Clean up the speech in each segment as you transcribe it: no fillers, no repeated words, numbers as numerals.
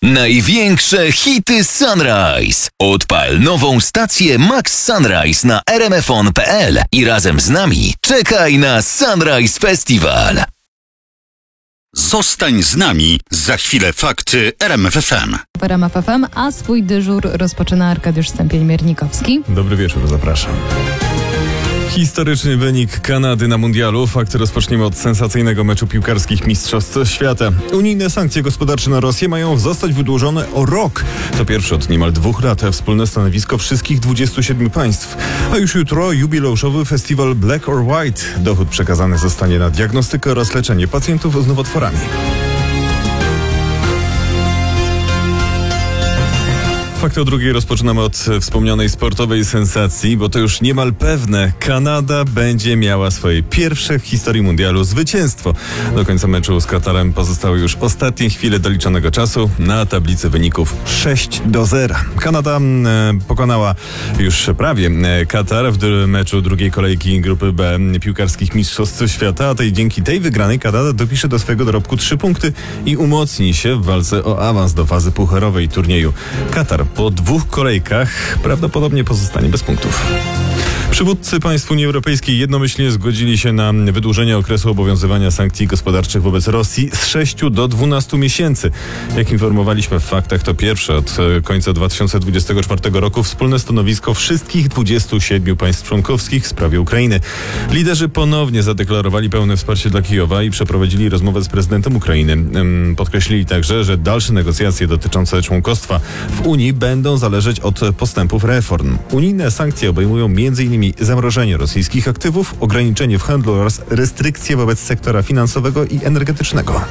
Największe hity Sunrise. Odpal nową stację Max Sunrise na rmfon.pl i razem z nami czekaj na Sunrise Festival. Zostań z nami. Za chwilę fakty RMF FM. W RMF FM, a swój dyżur rozpoczyna Arkadiusz Stępień-Miernikowski. Dobry wieczór, zapraszam. Historyczny wynik Kanady na mundialu. Fakty rozpoczniemy od sensacyjnego meczu piłkarskich Mistrzostw Świata. Unijne sankcje gospodarcze na Rosję mają zostać wydłużone o rok. To pierwsze od niemal 2 lat wspólne stanowisko wszystkich 27 państw. A już jutro jubileuszowy festiwal Black or White. Dochód przekazany zostanie na diagnostykę oraz leczenie pacjentów z nowotworami. Fakty o drugiej rozpoczynamy od wspomnianej sportowej sensacji, bo to już niemal pewne. Kanada będzie miała swoje pierwsze w historii mundialu zwycięstwo. Do końca meczu z Katarem pozostały już ostatnie chwile doliczonego czasu. Na tablicy wyników 6-0. Kanada pokonała już prawie Katar w meczu drugiej kolejki grupy B piłkarskich Mistrzostw Świata, a dzięki tej wygranej Kanada dopisze do swojego dorobku 3 punkty i umocni się w walce o awans do fazy pucharowej turnieju. Katar po 2 kolejkach prawdopodobnie pozostanie bez punktów. Przywódcy państw Unii Europejskiej jednomyślnie zgodzili się na wydłużenie okresu obowiązywania sankcji gospodarczych wobec Rosji z 6 do 12 miesięcy. Jak informowaliśmy w faktach, to pierwsze od końca 2024 roku wspólne stanowisko wszystkich 27 państw członkowskich w sprawie Ukrainy. Liderzy ponownie zadeklarowali pełne wsparcie dla Kijowa i przeprowadzili rozmowę z prezydentem Ukrainy. Podkreślili także, że dalsze negocjacje dotyczące członkostwa w Unii będą zależeć od postępów reform. Unijne sankcje obejmują m.in. zamrożenie rosyjskich aktywów, ograniczenie w handlu oraz restrykcje wobec sektora finansowego i energetycznego.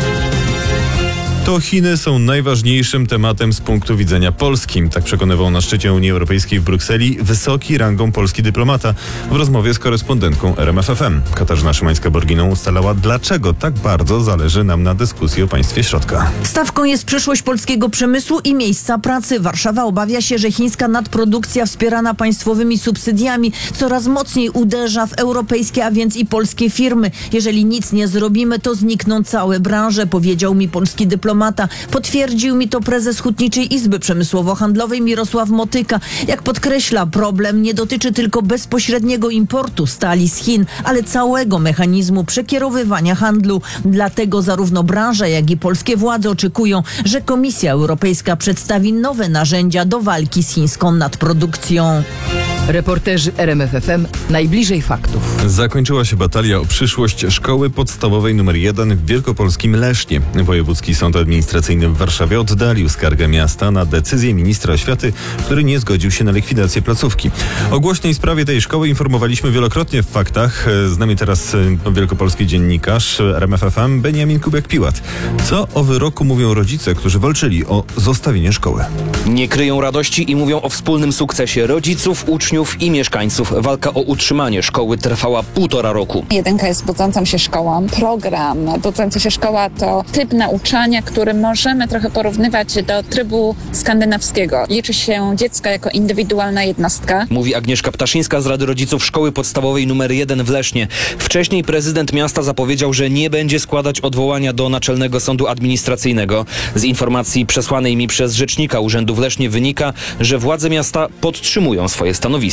To Chiny są najważniejszym tematem z punktu widzenia polskim. Tak przekonywał na szczycie Unii Europejskiej w Brukseli wysoki rangą polski dyplomata w rozmowie z korespondentką RMF FM. Katarzyna Szymańska-Borginą ustalała, dlaczego tak bardzo zależy nam na dyskusji o państwie środka. Stawką jest przyszłość polskiego przemysłu i miejsca pracy. Warszawa obawia się, że chińska nadprodukcja wspierana państwowymi subsydiami coraz mocniej uderza w europejskie, a więc i polskie firmy. Jeżeli nic nie zrobimy, to znikną całe branże, powiedział mi polski dyplomat. Potwierdził mi to prezes Hutniczej Izby Przemysłowo-Handlowej Mirosław Motyka. Jak podkreśla, problem nie dotyczy tylko bezpośredniego importu stali z Chin, ale całego mechanizmu przekierowywania handlu. Dlatego zarówno branża, jak i polskie władze oczekują, że Komisja Europejska przedstawi nowe narzędzia do walki z chińską nadprodukcją. Reporterzy RMF FM najbliżej faktów. Zakończyła się batalia o przyszłość szkoły podstawowej nr 1 w wielkopolskim Lesznie. Wojewódzki Sąd Administracyjny w Warszawie oddalił skargę miasta na decyzję ministra oświaty, który nie zgodził się na likwidację placówki. O głośnej sprawie tej szkoły informowaliśmy wielokrotnie w faktach. Z nami teraz wielkopolski dziennikarz RMF FM Beniamin Kubiak-Piłat. Co o wyroku mówią rodzice, którzy walczyli o zostawienie szkoły? Nie kryją radości i mówią o wspólnym sukcesie rodziców, uczniów i mieszkańców. Walka o utrzymanie szkoły trwała 1,5 roku. Jedynka jest budzącą się szkołą. Program budząca się szkoła to typ nauczania, który możemy trochę porównywać do trybu skandynawskiego. Liczy się dziecko jako indywidualna jednostka. Mówi Agnieszka Ptaszyńska z Rady Rodziców Szkoły Podstawowej nr 1 w Lesznie. Wcześniej prezydent miasta zapowiedział, że nie będzie składać odwołania do Naczelnego Sądu Administracyjnego. Z informacji przesłanej mi przez rzecznika urzędu w Lesznie wynika, że władze miasta podtrzymują swoje stanowisko.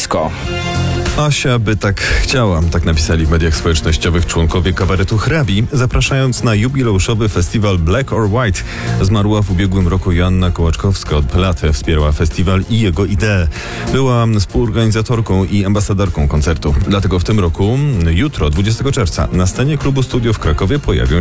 Asia by tak chciała, tak napisali w mediach społecznościowych członkowie kabaretu Hrabi, zapraszając na jubileuszowy festiwal Black or White. Zmarła w ubiegłym roku Joanna Kołaczkowska. Od lat wspierała festiwal i jego ideę. Była współorganizatorką i ambasadorką koncertu. Dlatego w tym roku, jutro, 20 czerwca, na scenie Klubu Studio w Krakowie pojawią